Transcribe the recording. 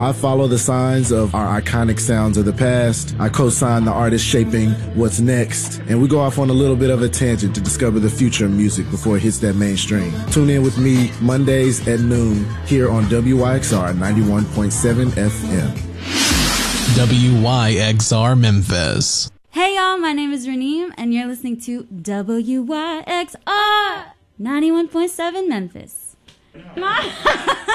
I follow the signs of our iconic sounds of the past. I co-sign the artists shaping what's next. And we go off on a little bit of a tangent to discover the future of music before it hits that mainstream. Tune in with me Mondays at noon here on WYXR 91.7 FM. WYXR Memphis. Hey y'all, my name is Raneem and you're listening to WYXR 91.7 Memphis.